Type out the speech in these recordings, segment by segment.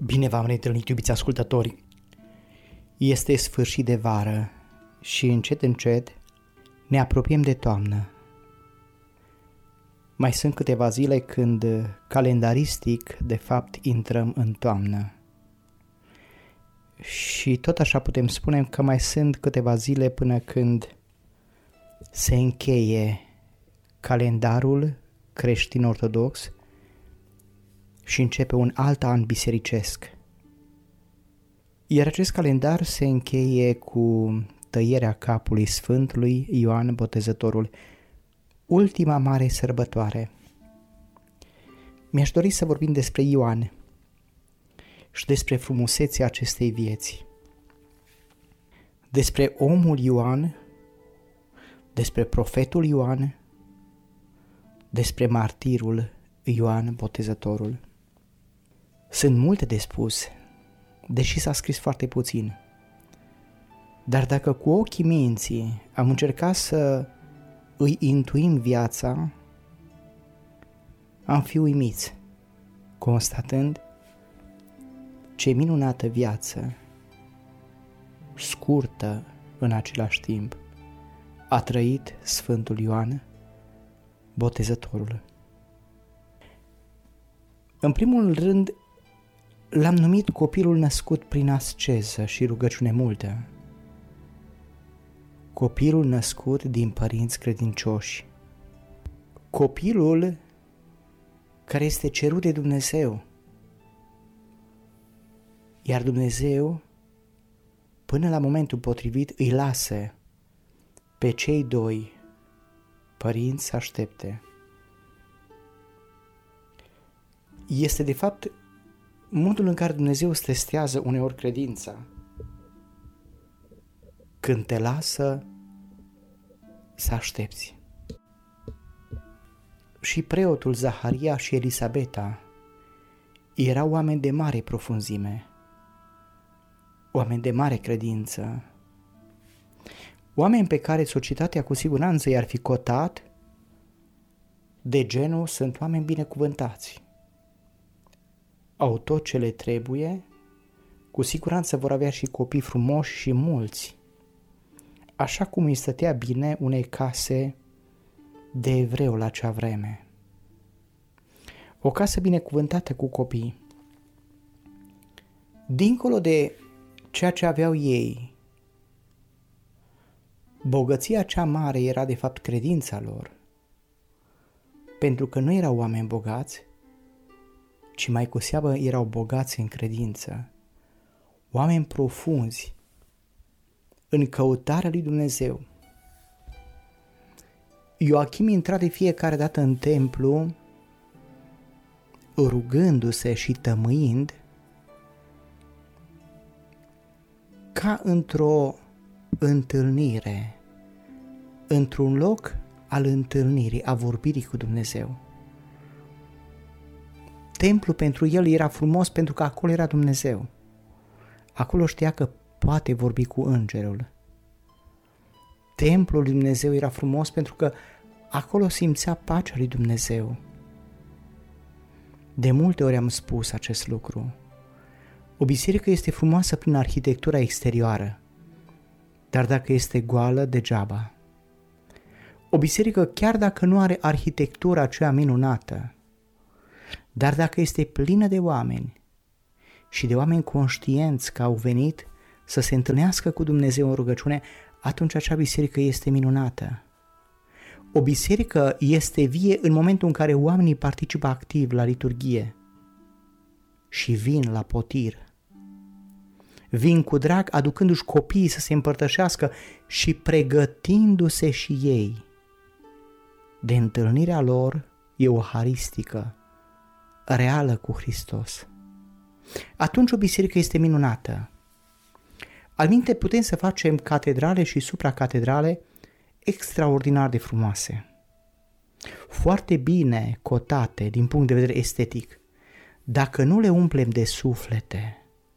Bine v-am reîntâlnit, iubiți ascultători! Este sfârșit de vară și încet, încet ne apropiem de toamnă. Mai sunt câteva zile când calendaristic, de fapt, intrăm în toamnă. Și tot așa putem spune că mai sunt câteva zile până când se încheie calendarul creștin-ortodox și începe un alt an bisericesc. Iar acest calendar se încheie cu tăierea capului Sfântului Ioan Botezătorul, ultima mare sărbătoare. Mi-aș dori să vorbim despre Ioan și despre frumusețea acestei vieți, despre omul Ioan, despre profetul Ioan, despre martirul Ioan Botezătorul. Sunt multe de spus, deși s-a scris foarte puțin. Dar dacă cu ochii minții am încercat să îi intuim viața, am fi uimiți, constatând ce minunată viață, scurtă în același timp, a trăit Sfântul Ioan Botezătorul. În primul rând, l-am numit copilul născut prin asceză și rugăciune multă. Copilul născut din părinți credincioși. Copilul care este cerut de Dumnezeu. Iar Dumnezeu, până la momentul potrivit, îi lasă pe cei doi părinți să aștepte. Este de fapt modul în care Dumnezeu îți testează uneori credința. Când te lasă să aștepți. Și preotul Zaharia și Elisabeta erau oameni de mare profunzime, oameni de mare credință, oameni pe care societatea cu siguranță i-ar fi cotat de genul sunt oameni binecuvântați. Au tot ce le trebuie, cu siguranță vor avea și copii frumoși și mulți, așa cum îi stătea bine unei case de evreu la acea vreme. O casă binecuvântată cu copii. Dincolo de ceea ce aveau ei, bogăția cea mare era de fapt credința lor, pentru că nu erau oameni bogați, ci mai cu seamă erau bogați în credință, oameni profunzi în căutarea lui Dumnezeu. Ioachim intra de fiecare dată în templu, rugându-se și tămâind, ca într-o întâlnire, într-un loc al întâlnirii, a vorbirii cu Dumnezeu. Templul pentru el era frumos pentru că acolo era Dumnezeu. Acolo știa că poate vorbi cu îngerul. Templul lui Dumnezeu era frumos pentru că acolo simțea pacea lui Dumnezeu. De multe ori am spus acest lucru. O biserică este frumoasă prin arhitectura exterioară, dar dacă este goală, degeaba. O biserică, chiar dacă nu are arhitectura aceea minunată, dar dacă este plină de oameni și de oameni conștienți că au venit să se întâlnească cu Dumnezeu în rugăciune, atunci acea biserică este minunată. O biserică este vie în momentul în care oamenii participă activ la liturghie și vin la potir. Vin cu drag, aducându-și copiii să se împărtășească și pregătindu-se și ei de întâlnirea lor euharistică, reală cu Hristos. Atunci o biserică este minunată. Alminte putem să facem catedrale și supracatedrale extraordinar de frumoase, foarte bine cotate din punct de vedere estetic. Dacă nu le umplem de suflete,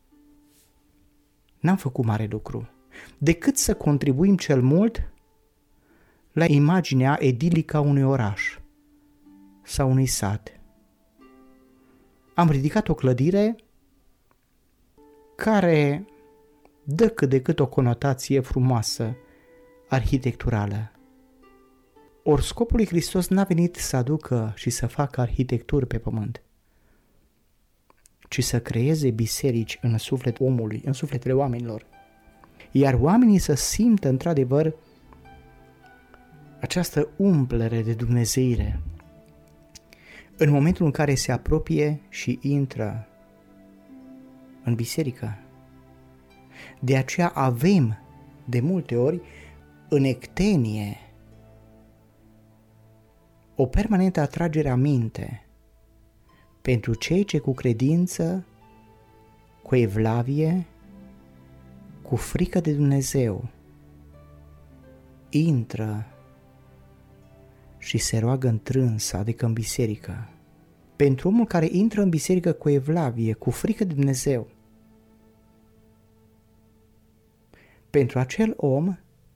n-am făcut mare lucru, decât să contribuim cel mult la imaginea edilică a unui oraș sau unui sat. Am ridicat o clădire care dă cât de cât o conotație frumoasă, arhitecturală. Ori scopul lui Hristos n-a venit să aducă și să facă arhitecturi pe pământ, ci să creeze biserici în sufletul omului, în sufletele oamenilor. Iar oamenii să simtă într-adevăr această umplere de dumnezeire în momentul în care se apropie și intră în biserică. De aceea avem de multe ori în ectenie o permanentă atragere a minte pentru cei ce cu credință, cu evlavie, cu frică de Dumnezeu intră și se roagă întrâns, adică în biserică. Pentru omul care intră în biserică cu evlavie, cu frică de Dumnezeu, pentru acel om,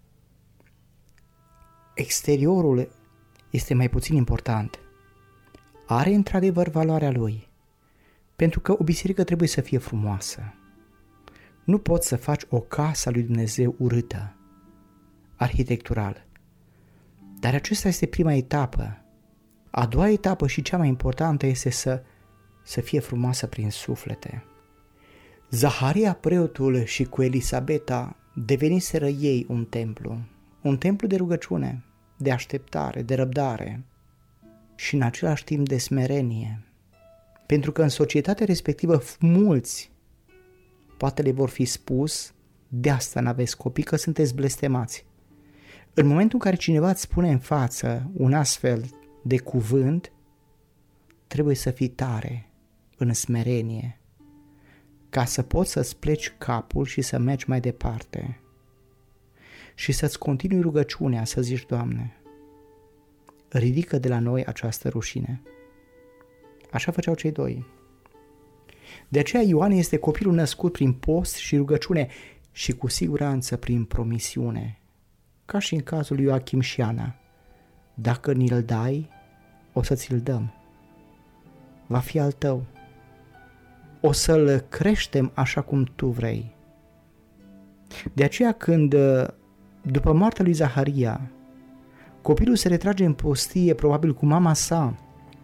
exteriorul este mai puțin important. Are într-adevăr valoarea lui, pentru că o biserică trebuie să fie frumoasă. Nu poți să faci o casă a lui Dumnezeu urâtă, arhitecturală. Dar acesta este prima etapă. A doua etapă și cea mai importantă este să fie frumoasă prin suflete. Zaharia, preotul, și cu Elisabeta deveniseră ei un templu de rugăciune, de așteptare, de răbdare și în același timp de smerenie. Pentru că în societatea respectivă mulți poate le vor fi spus: de asta n-aveți copii, că sunteți blestemați. În momentul în care cineva îți spune în față un astfel de cuvânt, trebuie să fii tare, în smerenie, ca să poți să-ți pleci capul și să mergi mai departe și să-ți continui rugăciunea, să zici: Doamne, ridică de la noi această rușine. Așa făceau cei doi. De aceea Ioan este copilul născut prin post și rugăciune și cu siguranță prin promisiune, ca și în cazul lui Ioachim și Ana. Dacă ni-l dai, o să ți-l dăm. Va fi al tău. O să-l creștem așa cum tu vrei. De aceea când, după moartea lui Zaharia, copilul se retrage în pustie, probabil cu mama sa,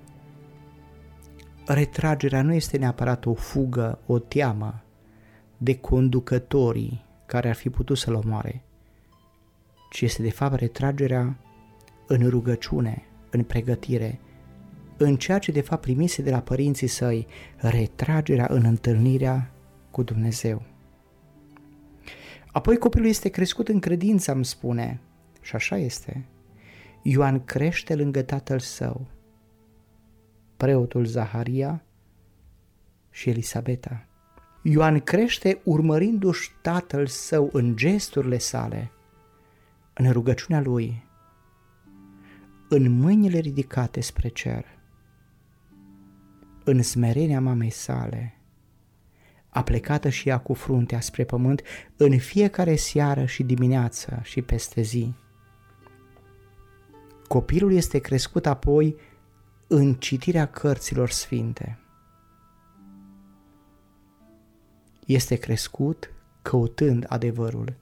retragerea nu este neapărat o fugă, o teamă de conducătorii care ar fi putut să-l omoare, ci este de fapt retragerea în rugăciune, în pregătire, în ceea ce de fapt primise de la părinții săi, retragerea în întâlnirea cu Dumnezeu. Apoi copilul este crescut în credință, îmi spune, și așa este. Ioan crește lângă tatăl său, preotul Zaharia și Elisabeta. Ioan crește urmărindu-și tatăl său în gesturile sale, în rugăciunea lui, în mâinile ridicate spre cer, în smerenia mamei sale, aplecată și ea cu fruntea spre pământ în fiecare seară și dimineață și peste zi. Copilul este crescut apoi în citirea cărților sfinte. Este crescut căutând adevărul.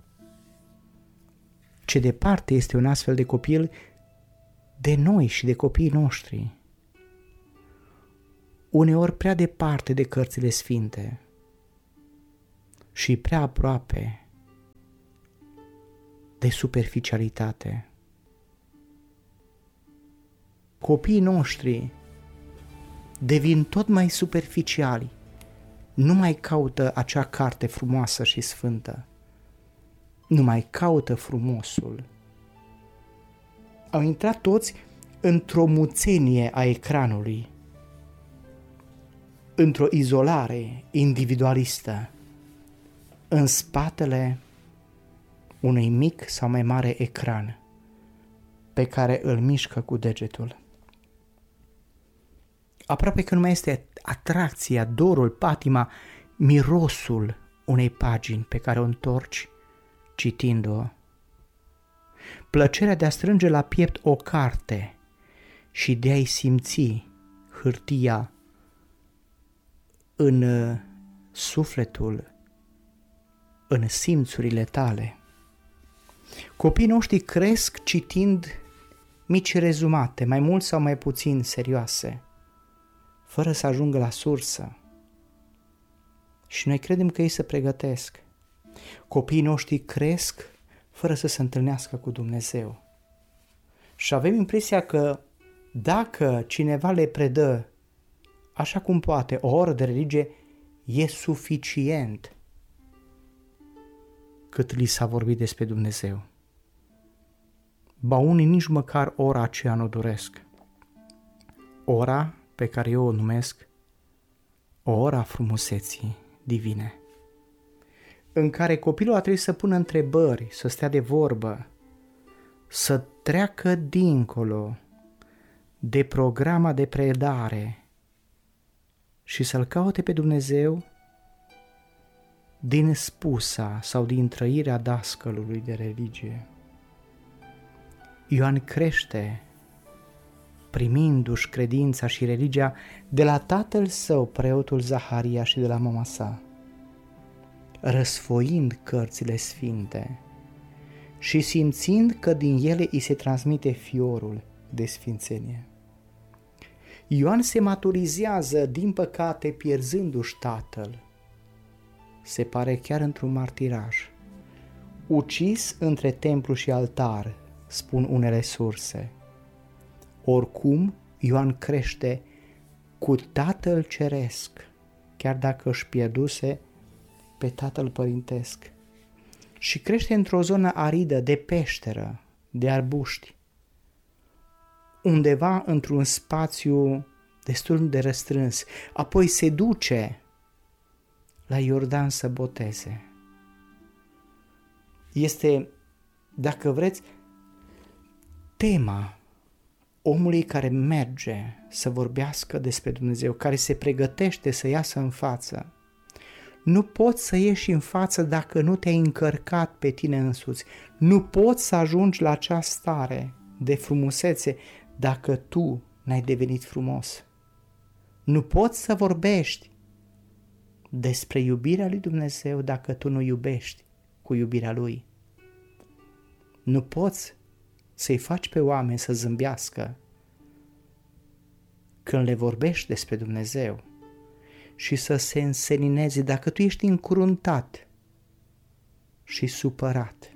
Ce departe este un astfel de copil de noi și de copiii noștri. Uneori prea departe de cărțile sfinte și prea aproape de superficialitate. Copiii noștri devin tot mai superficiali, nu mai caută acea carte frumoasă și sfântă, nu mai caută frumosul. Au intrat toți într-o muțenie a ecranului, într-o izolare individualistă, în spatele unui mic sau mai mare ecran pe care îl mișcă cu degetul. Aproape că nu mai este atracția, dorul, patima, mirosul unei pagini pe care o întorci citind-o. Plăcerea de a strânge la piept o carte și de a-i simți hârtia în sufletul în simțurile tale. Copiii noștri cresc citind mici rezumate, mai mult sau mai puțin serioase, fără să ajungă la sursă. Și noi credem că ei se pregătesc. Copiii noștri cresc fără să se întâlnească cu Dumnezeu. Și avem impresia că dacă cineva le predă așa cum poate o oră de religie, e suficient cât li s-a vorbit despre Dumnezeu. Ba unii nici măcar ora aceea nu doresc. Ora pe care eu o numesc o ora frumuseții divine, în care copilul a trebuit să pună întrebări, să stea de vorbă, să treacă dincolo de programa de predare și să-L caute pe Dumnezeu din spusa sau din trăirea dascălului de religie. Ioan crește primindu-și credința și religia de la tatăl său, preotul Zaharia, și de la mama sa, răsfoind cărțile sfinte și simțind că din ele îi se transmite fiorul de sfințenie. Ioan se maturizează, din păcate, pierzându-și tatăl. Se pare chiar într-un martiraj. Ucis între templu și altar, spun unele surse. Oricum, Ioan crește cu Tatăl Ceresc, chiar dacă își pierduse pe Tatăl Părintesc. Și crește într-o zonă aridă, de peșteră, de arbuști, undeva într-un spațiu destul de restrâns. Apoi se duce la Iordan să boteze. Este, dacă vreți, tema omului care merge să vorbească despre Dumnezeu, care se pregătește să iasă în față. Nu poți să ieși în față dacă nu te-ai încărcat pe tine însuți. Nu poți să ajungi la acea stare de frumusețe dacă tu n-ai devenit frumos. Nu poți să vorbești despre iubirea lui Dumnezeu dacă tu nu iubești cu iubirea Lui. Nu poți să-i faci pe oameni să zâmbească când le vorbești despre Dumnezeu și să se însenineze dacă tu ești încruntat și supărat.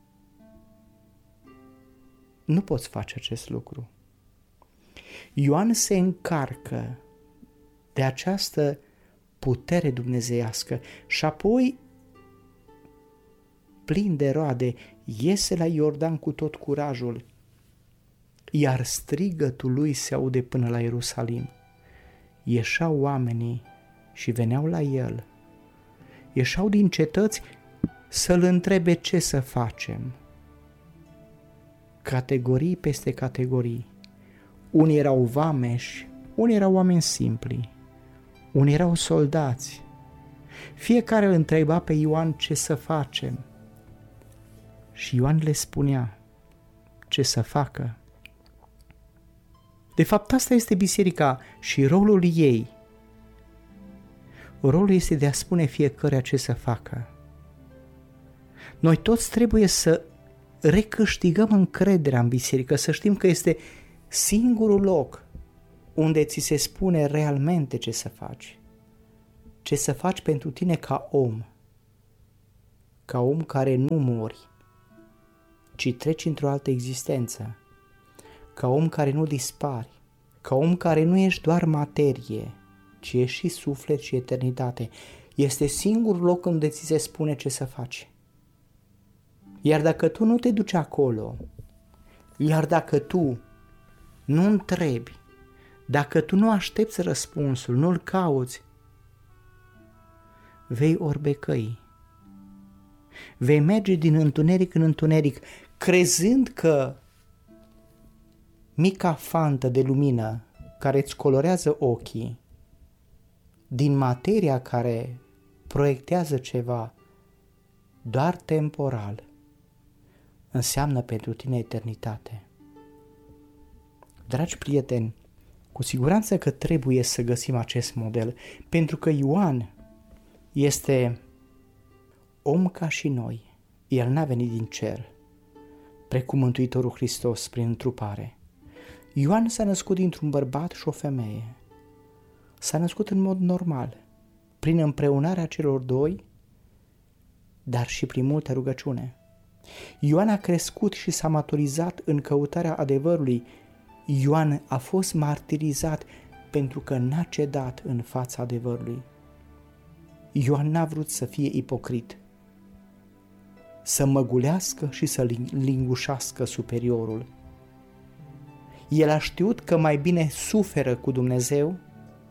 Nu poți face acest lucru. Ioan se încarcă de această putere dumnezeiască și apoi, plin de roade, iese la Iordan cu tot curajul, iar strigătul lui se aude până la Ierusalim. Ieșeau oamenii și veneau la el. Ieșeau din cetăți să-l întrebe ce să facem. Categorii peste categorii. Unii erau vameși, unii erau oameni simpli, unii erau soldați. Fiecare îl întreba pe Ioan ce să facem. Și Ioan le spunea ce să facă. De fapt, asta este biserica și rolul ei. Rolul este de a spune fiecăruia ce să facă. Noi toți trebuie să recâștigăm încrederea în biserică, să știm că este singurul loc unde ți se spune realmente ce să faci. Ce să faci pentru tine ca om care nu mori, ci treci într-o altă existență, ca om care nu dispari, ca om care nu ești doar materie, ci ești și suflet și eternitate. Este singurul loc unde ți se spune ce să faci. Iar dacă tu nu te duci acolo, iar dacă tu nu întrebi, dacă tu nu aștepți răspunsul, nu-l cauți, vei orbecăi. Vei merge din întuneric în întuneric, crezând că mica fantă de lumină care îți colorează ochii, din materia care proiectează ceva doar temporal, înseamnă pentru tine eternitate. Dragi prieteni, cu siguranță că trebuie să găsim acest model, pentru că Ioan este om ca și noi. El n-a venit din cer, precum Mântuitorul Hristos prin întrupare. Ioan s-a născut dintr-un bărbat și o femeie. S-a născut în mod normal, prin împreunarea celor doi, dar și prin multă rugăciune. Ioan a crescut și s-a maturizat în căutarea adevărului. Ioan a fost martirizat pentru că n-a cedat în fața adevărului. Ioan n-a vrut să fie ipocrit, să măgulească și să lingușească superiorul. El a știut că mai bine suferă cu Dumnezeu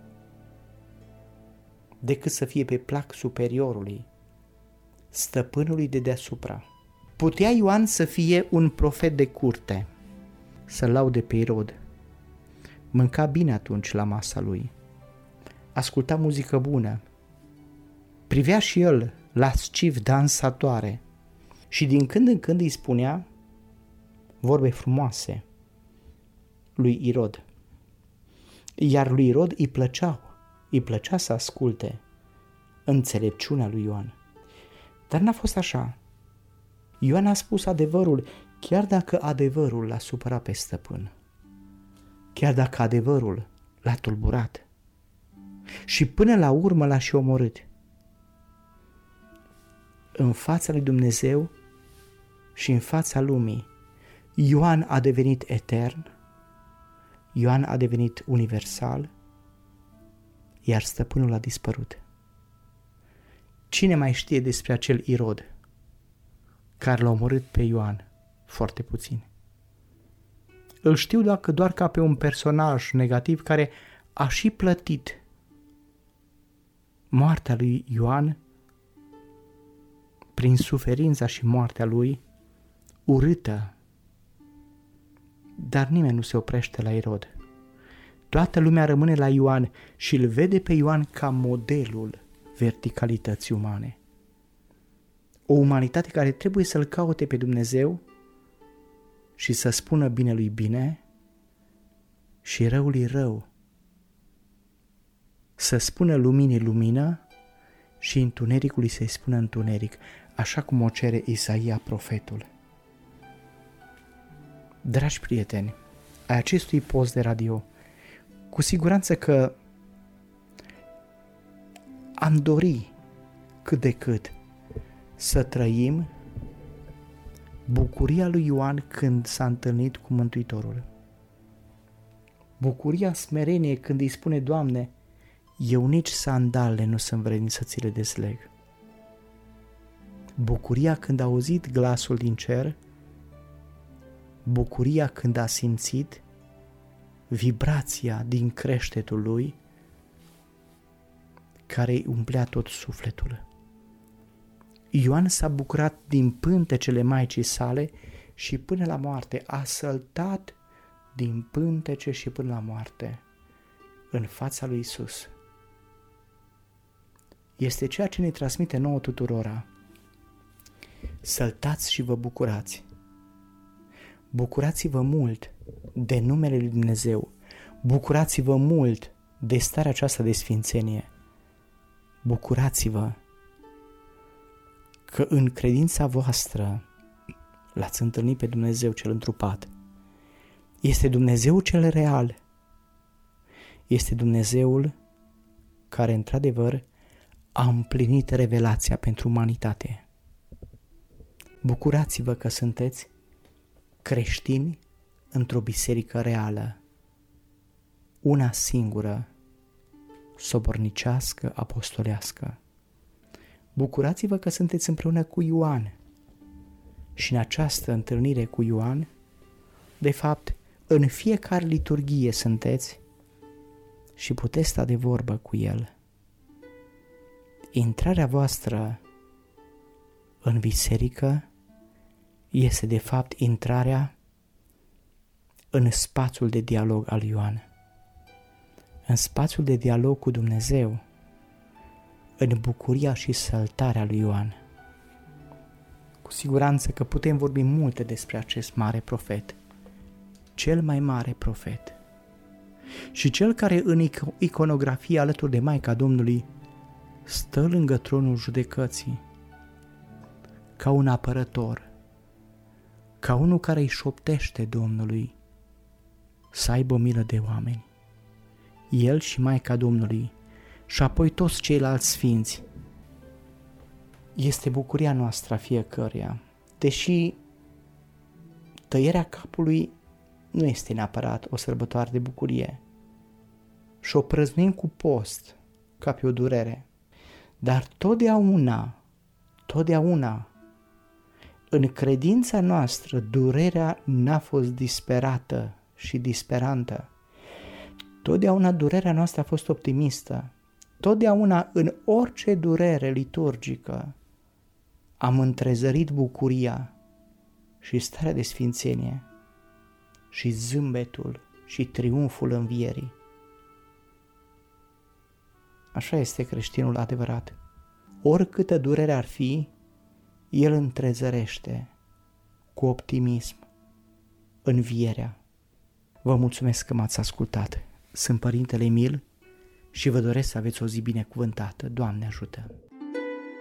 decât să fie pe plac superiorului, stăpânului de deasupra. Putea Ioan să fie un profet de curte, să laude pe Irod. Mânca bine atunci la masa lui, asculta muzică bună, privea și el lasciv dansatoare și din când în când îi spunea vorbe frumoase lui Irod. Iar lui Irod îi plăcea să asculte înțelepciunea lui Ioan. Dar n-a fost așa. Ioan a spus adevărul, chiar dacă adevărul l-a supărat pe stăpân, chiar dacă adevărul l-a tulburat și până la urmă l-a și omorât. În fața lui Dumnezeu și în fața lumii, Ioan a devenit etern, Ioan a devenit universal, iar stăpânul a dispărut. Cine mai știe despre acel Irod care l-a omorât pe Ioan? Foarte puțin. Îl știu doar ca pe un personaj negativ care a și plătit moartea lui Ioan prin suferința și moartea lui urâtă. Dar nimeni nu se oprește la Irod. Toată lumea rămâne la Ioan și îl vede pe Ioan ca modelul verticalității umane. O umanitate care trebuie să-L caute pe Dumnezeu și să spună binelui bine și răului rău. Să spună luminii lumină și întunericului să-i spună întuneric, așa cum o cere Isaia profetul. Dragi prieteni, ai acestui post de radio, cu siguranță că am dori cât de cât să trăim bucuria lui Ioan când s-a întâlnit cu Mântuitorul. Bucuria smereniei când îi spune: Doamne, eu nici sandalele nu sunt vrednic să ți le desleg. Bucuria când a auzit glasul din cer, bucuria când a simțit vibrația din creștetul lui care îi umplea tot sufletul. Ioan s-a bucurat din pântecele Maicii sale și până la moarte a săltat din pântece și până la moarte în fața lui Isus. Este ceea ce ne transmite nouă tuturora. Săltați și vă bucurați. Bucurați-vă mult de numele lui Dumnezeu. Bucurați-vă mult de starea aceasta de sfințenie. Bucurați-vă că în credința voastră l-ați întâlnit pe Dumnezeu cel întrupat. Este Dumnezeu cel real. Este Dumnezeul care într-adevăr a împlinit revelația pentru umanitate. Bucurați-vă că sunteți creștini într-o biserică reală, una singură, sobornicească, apostolească. Bucurați-vă că sunteți împreună cu Ioan și în această întâlnire cu Ioan, de fapt, în fiecare liturghie sunteți și puteți sta de vorbă cu el. Intrarea voastră în biserică este de fapt intrarea în spațiul de dialog al Ioan, în spațiul de dialog cu Dumnezeu, în bucuria și săltarea lui Ioan. Cu siguranță că putem vorbi multe despre acest mare profet, cel mai mare profet și cel care în iconografie alături de Maica Domnului stă lângă tronul judecății ca un apărător, ca unul care îi șoptește Domnului să aibă milă de oameni. El și Maica Domnului și apoi toți ceilalți sfinți. Este bucuria noastră a fiecăruia, deși tăierea capului nu este neapărat o sărbătoare de bucurie și o prăznuim cu post, ca pe o durere. Dar totdeauna, în credința noastră, durerea n-a fost disperată și disperantă. Totdeauna durerea noastră a fost optimistă. Totdeauna, în orice durere liturgică, am întrezărit bucuria și starea de sfințenie și zâmbetul și triumful învierii. Așa este creștinul adevărat. Oricâtă durere ar fi, el întrezărește cu optimism învierea. Vă mulțumesc că m-ați ascultat. Sunt Părintele Emil și vă doresc să aveți o zi binecuvântată. Doamne ajută!